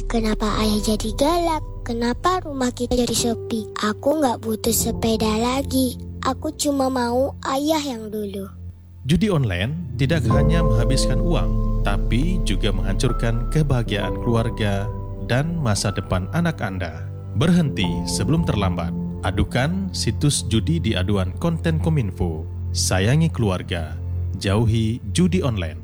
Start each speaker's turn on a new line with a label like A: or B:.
A: Kenapa ayah jadi galak? Kenapa rumah kita jadi sepi? Aku gak butuh sepeda lagi. Aku cuma mau ayah yang dulu.
B: Judi online tidak hanya menghabiskan uang, tapi juga menghancurkan kebahagiaan keluarga dan masa depan anak Anda. Berhenti sebelum terlambat. Adukan situs judi di aduan konten Kominfo. Sayangi keluarga, jauhi judi online.